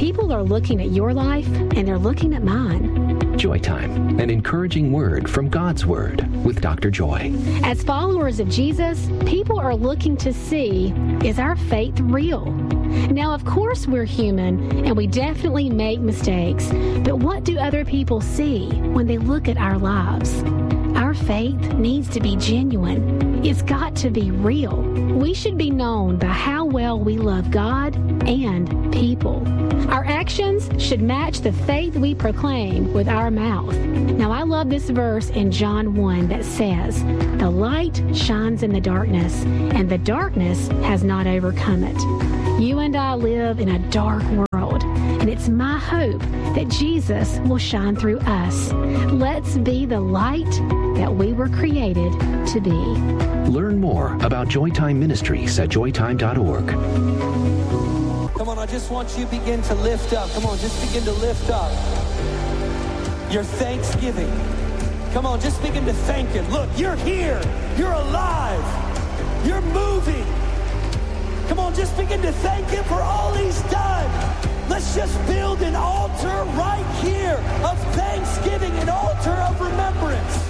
People are looking at your life, and they're looking at mine. Joy Time, an encouraging word from God's Word with Dr. Joy. As followers of Jesus, people are looking to see, is our faith real? Now, of course, we're human, and we definitely make mistakes. But what do other people see when they look at our lives? Our faith needs to be genuine. It's got to be real. We should be known by how well we love God and people. Our actions should match the faith we proclaim with our mouth. Now, I love this verse in John 1 that says, "The light shines in the darkness, and the darkness has not overcome it." You and I live in a dark world, and it's my hope that Jesus will shine through us. Let's be the light that we were created to be. Learn more about Joytime Ministries at joytime.org. Come on, I just want you to begin to lift up. Come on, just begin to lift up your thanksgiving. Come on, just begin to thank Him. Look, you're here. You're alive. You're moving. Come on, just begin to thank Him for all He's done. Let's just build an altar right here of thanksgiving, an altar of remembrance.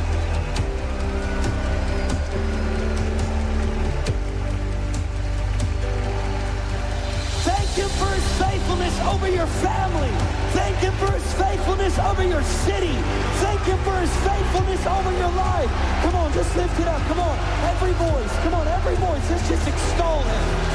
Thank Him for His faithfulness over your family. Thank Him for His faithfulness over your city. Thank Him for His faithfulness over your life. Come on, just lift it up. Come on, every voice. Come on, every voice. Let's just extol Him.